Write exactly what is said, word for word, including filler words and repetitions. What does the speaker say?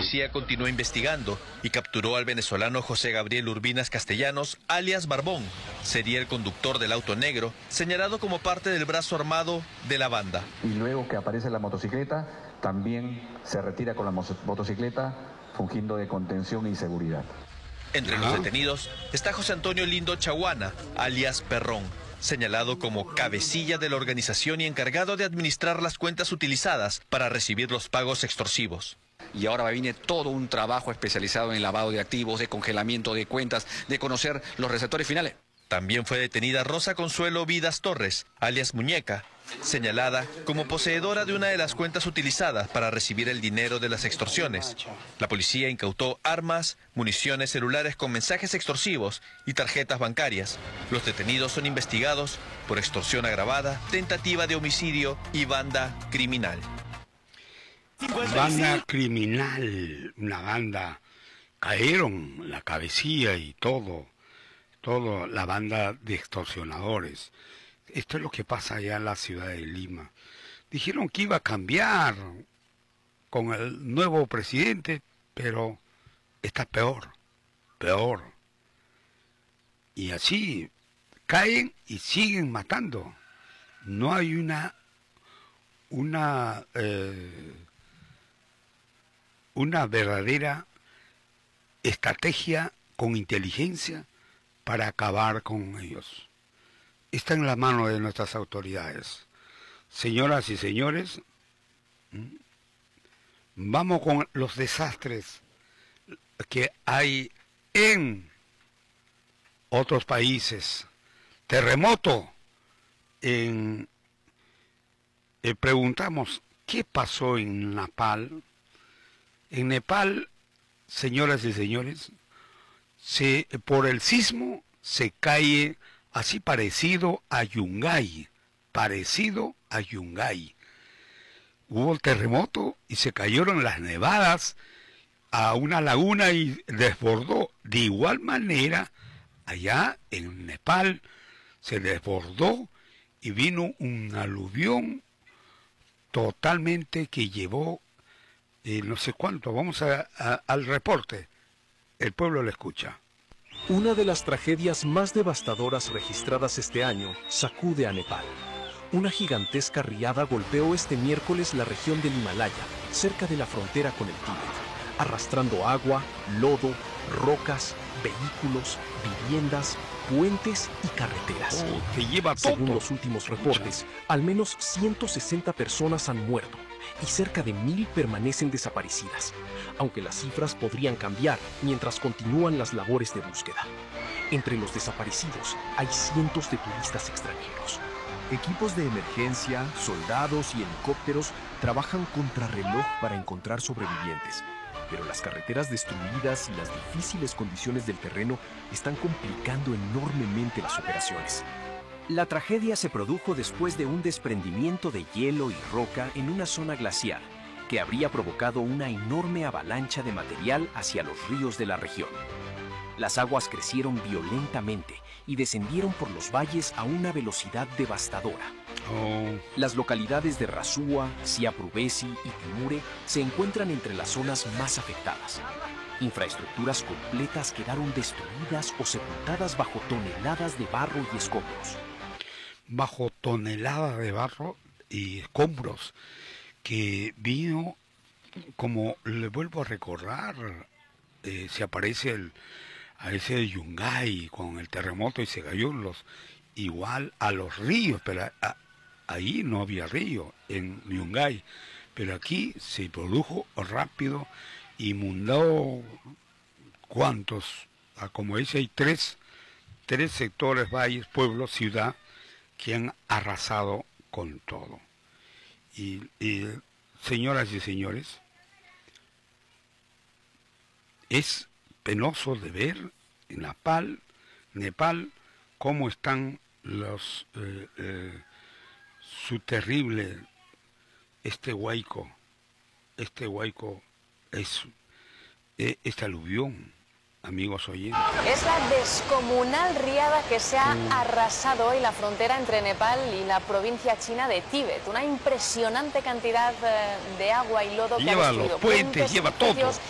policía continuó investigando y capturó al venezolano José Gabriel Urbinas Castellanos, alias Barbón. Sería el conductor del auto negro, señalado como parte del brazo armado de la banda. Y luego que aparece la motocicleta, también se retira con la motocicleta, fungiendo de contención y seguridad. Entre los detenidos está José Antonio Lindo Chaguana, alias Perrón, señalado como cabecilla de la organización y encargado de administrar las cuentas utilizadas para recibir los pagos extorsivos. Y ahora viene todo un trabajo especializado en lavado de activos, de congelamiento de cuentas, de conocer los receptores finales. También fue detenida Rosa Consuelo Vidas Torres, alias Muñeca, señalada como poseedora de una de las cuentas utilizadas para recibir el dinero de las extorsiones. La policía incautó armas, municiones celulares con mensajes extorsivos y tarjetas bancarias. Los detenidos son investigados por extorsión agravada, tentativa de homicidio y banda criminal. Banda criminal, una banda, cayeron la cabecilla y todo, todo la banda de extorsionadores. Esto es lo que pasa allá en la ciudad de Lima. Dijeron que iba a cambiar con el nuevo presidente, pero está peor, peor. Y así caen y siguen matando. No hay una, una, eh, una verdadera estrategia con inteligencia para acabar con ellos. Está en la mano de nuestras autoridades. Señoras y señores, vamos con los desastres que hay en otros países. Terremoto. En, eh, preguntamos, ¿qué pasó en Nepal? En Nepal, señoras y señores, se, por el sismo se cae así parecido a Yungay, parecido a Yungay. Hubo el terremoto y se cayeron las nevadas a una laguna y desbordó. De igual manera, allá en Nepal se desbordó y vino un aluvión totalmente que llevó eh, no sé cuánto. Vamos a, a, al reporte. El pueblo lo escucha. Una de las tragedias más devastadoras registradas este año sacude a Nepal. Una gigantesca riada golpeó este miércoles la región del Himalaya, cerca de la frontera con el Tíbet, arrastrando agua, lodo, rocas, vehículos, viviendas, puentes y carreteras. Oh, que lleva todo. Según los últimos reportes, al menos ciento sesenta personas han muerto y cerca de mil permanecen desaparecidas, aunque las cifras podrían cambiar mientras continúan las labores de búsqueda. Entre los desaparecidos hay cientos de turistas extranjeros. Equipos de emergencia, soldados y helicópteros trabajan contrarreloj para encontrar sobrevivientes, pero las carreteras destruidas y las difíciles condiciones del terreno están complicando enormemente las operaciones. La tragedia se produjo después de un desprendimiento de hielo y roca en una zona glaciar, que habría provocado una enorme avalancha de material hacia los ríos de la región. Las aguas crecieron violentamente y descendieron por los valles a una velocidad devastadora. Oh. Las localidades de Rasua, Siaprubesi y Timure se encuentran entre las zonas más afectadas. Infraestructuras completas quedaron destruidas o sepultadas bajo toneladas de barro y escombros. Bajo toneladas de barro y escombros, que vino, como le vuelvo a recordar, eh, se aparece el, a ese Yungay con el terremoto y se cayó los, igual a los ríos, pero a, a, ahí no había río en Yungay, pero aquí se produjo rápido, inundó, ¿cuántos? Ah, como dice, hay tres, tres sectores, valles, pueblos, ciudad, que han arrasado con todo. Y, y señoras y señores, es penoso de ver en Nepal, Nepal cómo están los eh, eh, su terrible este huaico, este huaico es eh, este aluvión, amigos oyentes. Es la descomunal riada que se ha Mm. arrasado hoy la frontera entre Nepal y la provincia china de Tíbet. Una impresionante cantidad eh, de agua y lodo que Lleva ha destruido los puentes, lleva todo. edificios